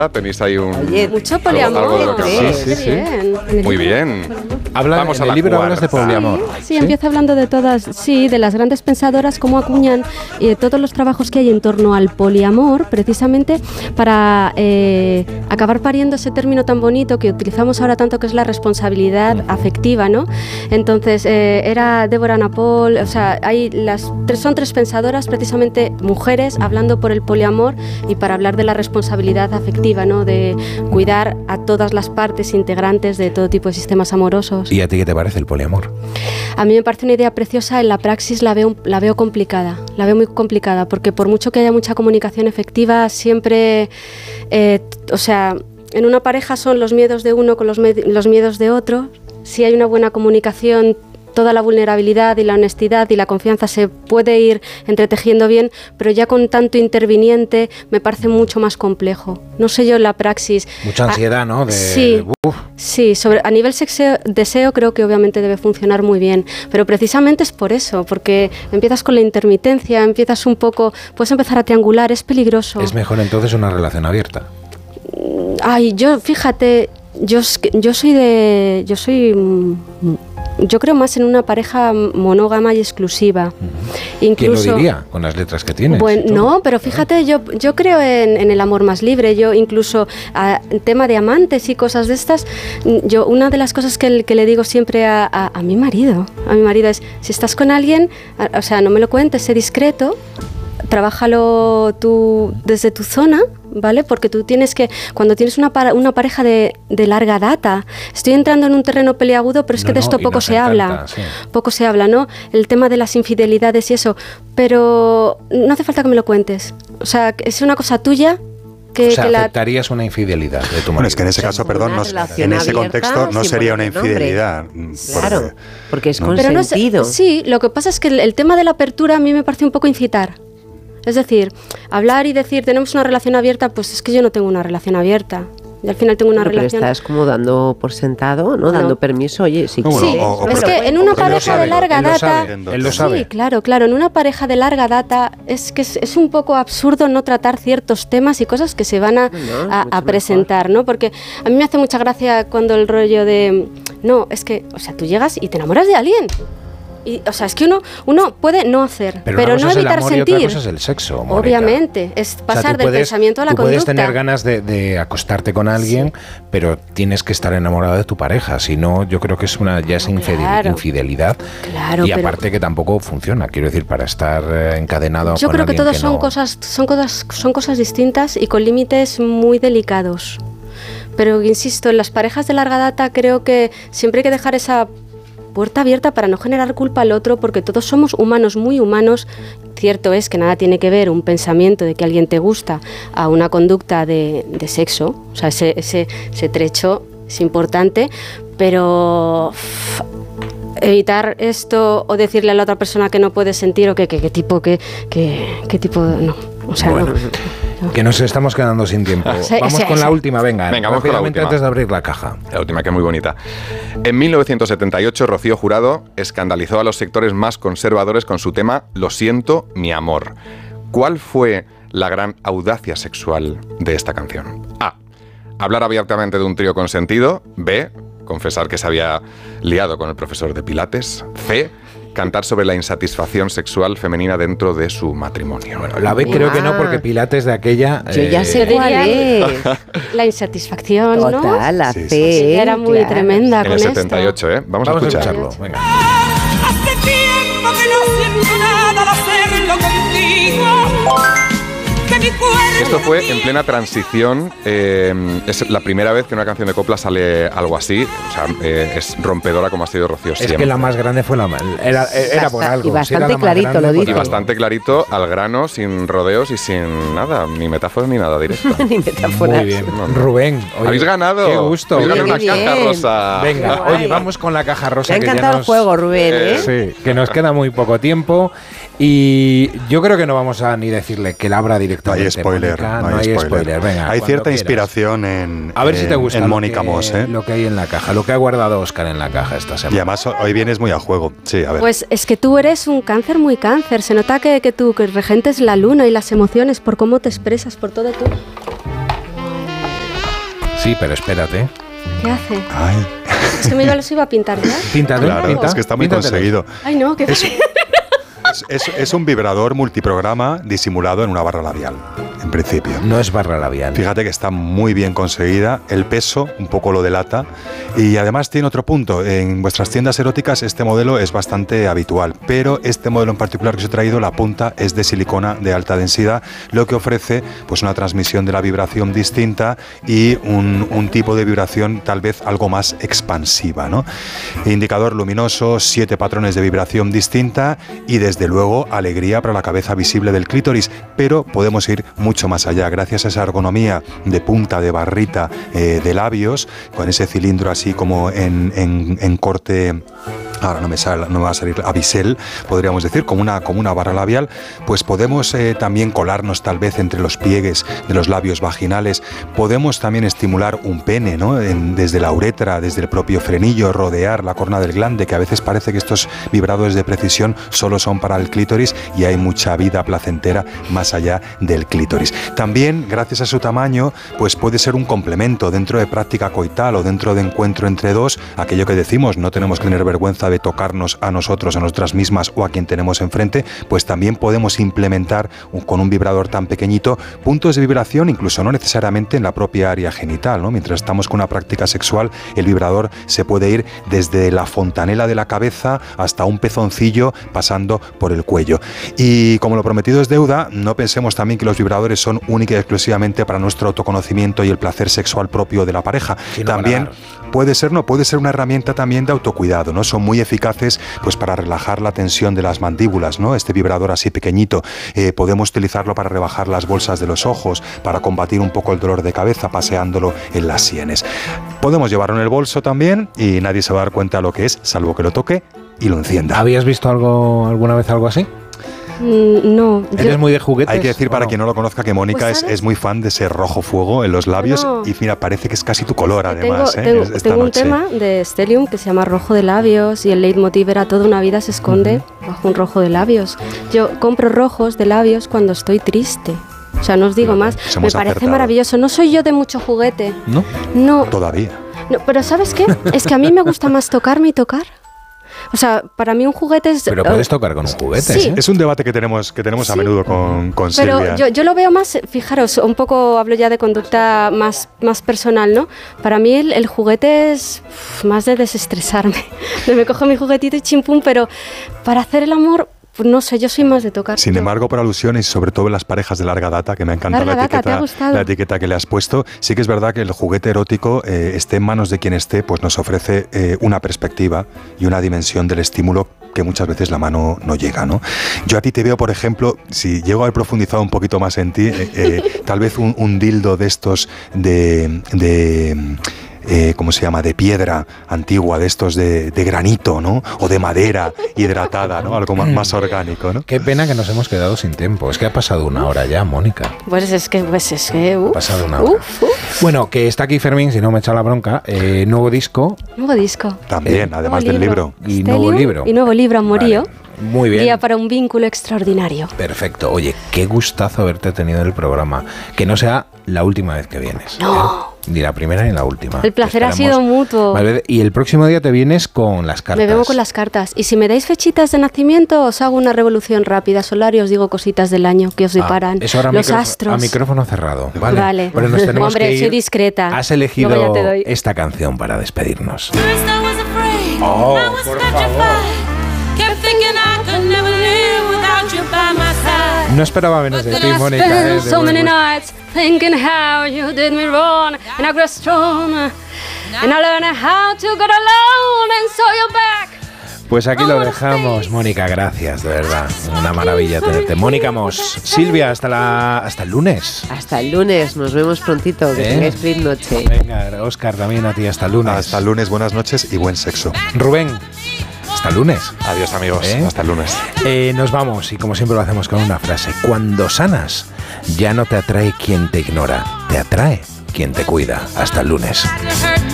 Tenéis ahí un... Oye, mucho poliamor. Sí. Bien. Muy bien. Vamos en el libro hablas de poliamor. Sí, empieza hablando de todas, de las grandes pensadoras, cómo acuñan todos los trabajos que hay en torno al poliamor, precisamente para acabar pariendo ese término tan bonito que utilizamos ahora tanto, que es la responsabilidad afectiva, ¿no? Entonces, era Deborah Napol, o sea, son tres pensadoras, precisamente mujeres, hablando por el poliamor y para hablar de la responsabilidad afectiva, ¿no? De cuidar a todas las partes integrantes de todo tipo de sistemas amorosos. ¿Y a ti qué te parece el poliamor? A mí me parece una idea preciosa, en la praxis la veo complicada, la veo muy complicada, porque por mucho que haya mucha comunicación efectiva, siempre, en una pareja son los miedos de uno con los miedos de otro. Si hay una buena comunicación, toda la vulnerabilidad y la honestidad y la confianza se puede ir entretejiendo bien, pero ya con tanto interviniente me parece mucho más complejo. No sé yo en la praxis. Mucha ansiedad, ¿no? Sí, a nivel deseo creo que obviamente debe funcionar muy bien, pero precisamente es por eso, porque empiezas con la intermitencia, empiezas un poco, puedes empezar a triangular, es peligroso. Es mejor entonces una relación abierta. Fíjate, yo creo más en una pareja monógama y exclusiva. Incluso, ¿quién lo diría con las letras que tienes? Bueno, no, pero fíjate, yo creo en el amor más libre. Yo incluso en tema de amantes y cosas de estas, una de las cosas que le digo siempre a mi marido es, si estás con alguien, no me lo cuentes, sé discreto, trabájalo tú desde tu zona, ¿vale? Porque tú tienes que, cuando tienes una pareja de larga data, estoy entrando en un terreno peliagudo, pero es que de esto poco se habla, poco se habla, ¿no? El tema de las infidelidades y eso, pero no hace falta que me lo cuentes, o sea, es una cosa tuya. ¿Aceptarías una infidelidad de tu marido? Bueno, es que en ese caso, perdón, en ese contexto no sería una infidelidad. Claro, porque es consentido. Sí, lo que pasa es que el tema de la apertura a mí me parece un poco incitar. Es decir, hablar y decir tenemos una relación abierta, pues es que yo no tengo una relación abierta. Y al final tengo una relación... Pero estás como dando por sentado, ¿no? Dando permiso, oye, si quieres. Sí, es que en una pareja de larga data... Él lo sabe. Sí, claro, en una pareja de larga data es que es un poco absurdo no tratar ciertos temas y cosas que se van a presentar, ¿no? Porque a mí me hace mucha gracia cuando el rollo de... No, es que, tú llegas y te enamoras de alguien. Y, es que uno puede no hacer, pero no evitar sentir. Y otra cosa es el sexo, Mónica. Obviamente, es pasar del pensamiento a la conducta. Puedes tener ganas de acostarte con alguien, pero tienes que estar enamorado de tu pareja. Si no, yo creo que es infidelidad. Claro, y aparte que tampoco funciona. Quiero decir, para estar encadenado. Yo con creo que todos son cosas distintas y con límites muy delicados. Pero insisto, en las parejas de larga data creo que siempre hay que dejar esa puerta abierta para no generar culpa al otro, porque todos somos humanos, muy humanos. Cierto es que nada tiene que ver un pensamiento de que alguien te gusta a una conducta de sexo, o sea, ese trecho es importante, pero evitar esto o decirle a la otra persona que no puede sentir o qué tipo no, o sea, bueno, no. Que nos estamos quedando sin tiempo. Vamos con la última, venga vamos con la última. Antes de abrir la caja. La última, que es muy bonita. En 1978, Rocío Jurado escandalizó a los sectores más conservadores con su tema Lo siento, mi amor. ¿Cuál fue la gran audacia sexual de esta canción? A. Hablar abiertamente de un trío consentido. B. Confesar que se había liado con el profesor de Pilates. C. Cantar sobre la insatisfacción sexual femenina dentro de su matrimonio. Bueno, la B creo que no, porque Pilates de aquella... Yo ya sé cuál es. La insatisfacción, ¿no? Total, la C. Sí, era muy tremenda con esto. En el 78, ¿eh? Vamos a escucharlo. Venga. Hace tiempo que no siento nada al hacerlo contigo. Esto fue en plena transición. Es la primera vez que en una canción de copla sale algo así. O sea, es rompedora como ha sido Rocío siempre. Es que la más grande fue era por algo. Y bastante clarito lo dice. Y bastante clarito, al grano, sin rodeos y sin nada, ni metáforas ni nada directo. Ni metáforas. Muy bien. Rubén, oye, habéis ganado. Qué gusto. Habéis ganado una caja rosa. Venga, oye, vamos con la caja rosa. Me ha encantado el juego, Rubén, ¿eh? Sí, que nos queda muy poco tiempo. Y yo creo que no vamos a ni decirle que la abra directamente. No hay spoiler. Mónica, no hay spoiler. Venga, hay cierta quieras. Inspiración en a ver si te gusta en Mónica Moss, ¿eh? Lo que hay en la caja, lo que ha guardado Óscar en la caja esta semana. Y además hoy vienes muy a juego. Sí, a ver. Pues es que tú eres un cáncer muy cáncer. Se nota que tú regentes la luna y las emociones por cómo te expresas, por todo tú. Sí, pero espérate. ¿Qué hace? Ay. Es que me iba, los iba a pintar ya. Píntalo, Claro, pinta. es que está muy conseguido. Ay, no, qué Es un vibrador multiprograma disimulado en una barra labial, en principio. No es barra labial. Fíjate que está muy bien conseguida, el peso un poco lo delata y además tiene otro punto. En vuestras tiendas eróticas este modelo es bastante habitual, pero este modelo en particular que os he traído, la punta es de silicona de alta densidad, lo que ofrece pues una transmisión de la vibración distinta y un tipo de vibración tal vez algo más expansiva, ¿no? Indicador luminoso, 7 patrones de vibración distinta y desde luego alegría para la cabeza visible del clítoris, pero podemos ir mucho más allá gracias a esa ergonomía de punta de barrita de labios, con ese cilindro así como en corte. Ahora no me va a salir a bisel, podríamos decir, como una barra labial, pues podemos también colarnos tal vez entre los pliegues de los labios vaginales, podemos también estimular un pene, ¿no? Desde la uretra, desde el propio frenillo, rodear la corona del glande, que a veces parece que estos vibradores de precisión solo son para el clítoris y hay mucha vida placentera más allá del clítoris. También, gracias a su tamaño, pues puede ser un complemento dentro de práctica coital o dentro de encuentro entre dos, aquello que decimos, no tenemos que tener vergüenza de tocarnos a nosotros, a nosotras mismas o a quien tenemos enfrente, pues también podemos implementar con un vibrador tan pequeñito puntos de vibración, incluso no necesariamente en la propia área genital, ¿no? Mientras estamos con una práctica sexual, el vibrador se puede ir desde la fontanela de la cabeza hasta un pezoncillo, pasando por el cuello. Y como lo prometido es deuda, no pensemos también que los vibradores son única y exclusivamente para nuestro autoconocimiento y el placer sexual propio de la pareja. También puede ser una herramienta también de autocuidado, ¿no? Son muy eficaces pues para relajar la tensión de las mandíbulas, ¿no? Este vibrador así pequeñito, podemos utilizarlo para rebajar las bolsas de los ojos, para combatir un poco el dolor de cabeza paseándolo en las sienes. Podemos llevarlo en el bolso también y nadie se va a dar cuenta de lo que es, salvo que lo toque y lo encienda. ¿Habías visto alguna vez algo así? No. ¿Eres muy de juguetes? Hay que decir para quien no lo conozca que Mónica pues, es muy fan de ese rojo fuego en los labios y mira, parece que es casi tu color además. Tengo un tema de Stellium que se llama rojo de labios y el leitmotiv era toda una vida se esconde bajo un rojo de labios. Yo compro rojos de labios cuando estoy triste. O sea, no os digo más. Me parece maravilloso. No soy yo de mucho juguete. ¿No? No. Todavía. No, pero ¿sabes qué? Es que a mí me gusta más tocarme y tocar. O sea, para mí un juguete es... Pero puedes tocar con un juguete. Sí. Es un debate que tenemos a menudo con Silvia. Pero yo lo veo más, fijaros, un poco hablo ya de conducta más personal, ¿no? Para mí el juguete es más de desestresarme. Me cojo mi juguetito y chimpum, pero para hacer el amor... Pues no sé, yo soy más de tocar. Sin embargo, por alusiones, sobre todo en las parejas de larga data, que me ha encantado la etiqueta que le has puesto, sí que es verdad que el juguete erótico, esté en manos de quien esté, pues nos ofrece una perspectiva y una dimensión del estímulo que muchas veces la mano no llega, ¿no? Yo a ti te veo, por ejemplo, si llego a haber profundizado un poquito más en ti, tal vez un dildo de estos ¿cómo se llama? De piedra antigua, de estos de granito, ¿no? O de madera hidratada, ¿no? Algo más orgánico, ¿no? Qué pena que nos hemos quedado sin tiempo. Es que ha pasado una hora ya, Mónica. Pues es que ha pasado una hora. Bueno, que está aquí Fermín, si no me echa la bronca. Nuevo disco. También, además del libro. Y nuevo libro. Y nuevo libro, Amorío. Vale. Muy bien. Guía para un vínculo extraordinario. Perfecto. Oye, qué gustazo haberte tenido en el programa. Que no sea la última vez que vienes. No. Ni la primera ni la última. El placer ha sido mutuo. Y el próximo día te vienes con las cartas. Me vengo con las cartas. Y si me dais fechitas de nacimiento, os hago una revolución rápida solar y os digo cositas del año que os deparan. Eso ahora los astros. A micrófono cerrado. Vale. Pero nos tenemos que ir. Soy discreta. Has elegido esta canción para despedirnos. Oh, por favor. No esperaba menos de ti, Mónica. Thinking how you did me wrong, and I grew strong, and I learned how to get alone, and so you're back. Pues aquí lo dejamos, Mónica, gracias, de verdad. Una maravilla tenerte. Mónica Mos, Silvia, hasta el lunes. Hasta el lunes, nos vemos prontito, que tengáis feliz noche. Venga, Óscar, también a ti, hasta el lunes. Hasta el lunes, buenas noches y buen sexo. Rubén. Hasta el lunes. Adiós, amigos. Hasta el lunes. Nos vamos y como siempre lo hacemos con una frase. Cuando sanas, ya no te atrae quien te ignora, te atrae quien te cuida. Hasta el lunes.